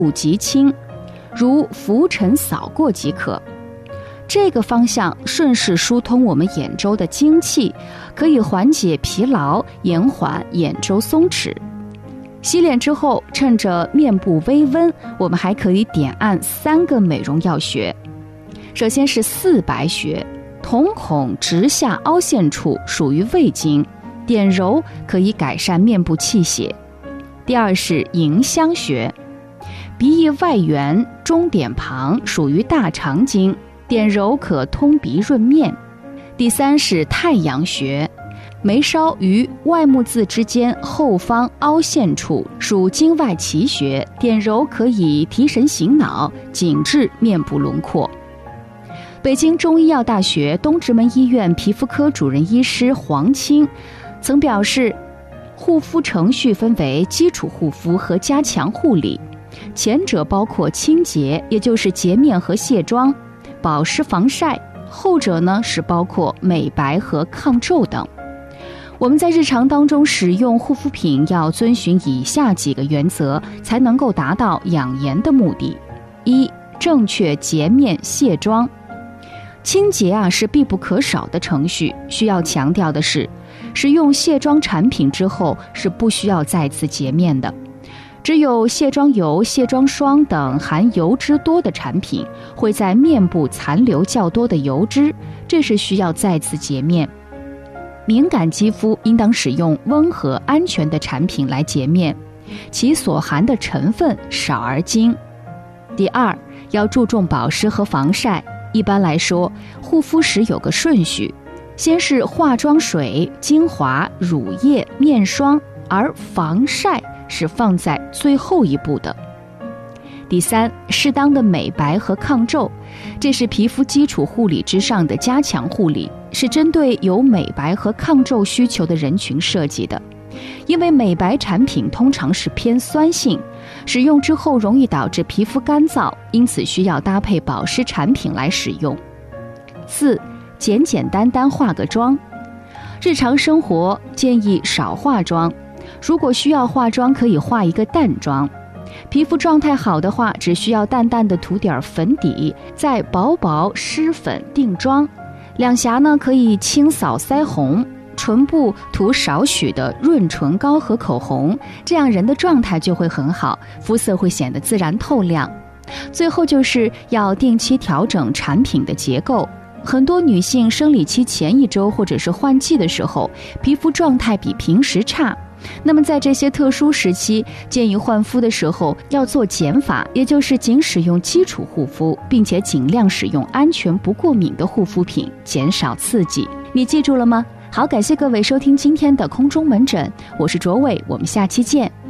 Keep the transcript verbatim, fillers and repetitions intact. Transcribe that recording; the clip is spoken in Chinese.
补极轻，如拂尘扫过即可。这个方向顺势疏通我们眼周的精气，可以缓解疲劳，延缓眼周松弛。洗脸之后，趁着面部微温，我们还可以点按三个美容药穴。首先是四白穴，瞳孔直下凹陷处属于胃经，点揉可以改善面部气血。第二是迎香穴，鼻翼外缘中点旁属于大肠经，点揉可通鼻润面。第三是太阳穴，眉梢与外目眦之间后方凹陷处属经外奇穴，点揉可以提神醒脑，紧致面部轮廓。北京中医药大学东直门医院皮肤科主任医师黄清曾表示，护肤程序分为基础护肤和加强护理，前者包括清洁，也就是洁面和卸妆，保湿防晒；后者呢是包括美白和抗皱等。我们在日常当中使用护肤品要遵循以下几个原则，才能够达到养颜的目的。一、正确洁面卸妆。清洁啊是必不可少的程序，需要强调的是，使用卸妆产品之后是不需要再次洁面的。只有卸妆油、卸妆霜等含油脂多的产品会在面部残留较多的油脂，这是需要再次洁面。敏感肌肤应当使用温和安全的产品来洁面，其所含的成分少而精。第二，要注重保湿和防晒。一般来说，护肤时有个顺序，先是化妆水、精华、乳液、面霜，而防晒是放在最后一步的。第三，适当的美白和抗皱，这是皮肤基础护理之上的加强护理，是针对有美白和抗皱需求的人群设计的。因为美白产品通常是偏酸性，使用之后容易导致皮肤干燥，因此需要搭配保湿产品来使用。四、简简单单化个妆。日常生活建议少化妆，如果需要化妆，可以化一个淡妆。皮肤状态好的话，只需要淡淡的涂点粉底，再薄薄施粉定妆。两颊呢可以清扫腮红，唇部涂少许的润唇膏和口红，这样人的状态就会很好，肤色会显得自然透亮。最后就是要定期调整产品的结构。很多女性生理期前一周或者是换季的时候，皮肤状态比平时差，那么在这些特殊时期，建议换肤的时候要做减法，也就是仅使用基础护肤，并且尽量使用安全不过敏的护肤品，减少刺激。你记住了吗？好，感谢各位收听今天的空中门诊，我是卓伟，我们下期见。